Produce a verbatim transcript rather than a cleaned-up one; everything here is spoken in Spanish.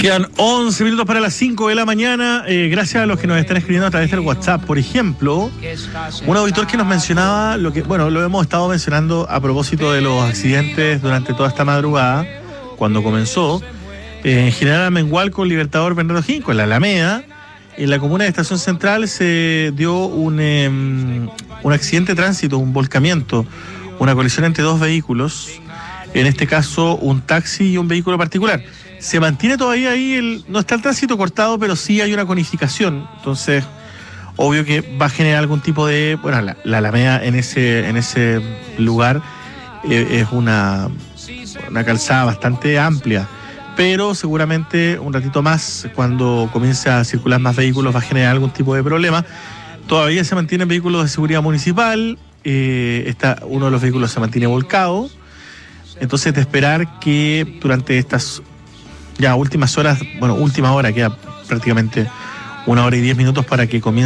Quedan once minutos para las cinco de la mañana. Eh, gracias a los que nos están escribiendo a través del WhatsApp. Por ejemplo, un auditor que nos mencionaba lo que, bueno, lo hemos estado mencionando a propósito de los accidentes durante toda esta madrugada, cuando comenzó. Eh, en General Mengualco, Libertador Bernardo Hincko, en la Alameda, en la comuna de Estación Central, se dio un, eh, un accidente de tránsito, un volcamiento, una colisión entre dos vehículos. En este caso, un taxi y un vehículo particular. Se mantiene todavía ahí, el, no está el tránsito cortado, pero sí hay una conificación. Entonces, obvio que va a generar algún tipo de... Bueno, la, la Alameda en ese, en ese lugar eh, es una, una calzada bastante amplia. Pero seguramente un ratito más, cuando comience a circular más vehículos, va a generar algún tipo de problema. Todavía se mantienen vehículos de seguridad municipal. Eh, está, uno de los vehículos se mantiene volcado. Entonces, de esperar que durante estas ya últimas horas, bueno, última hora, queda prácticamente una hora y diez minutos para que comience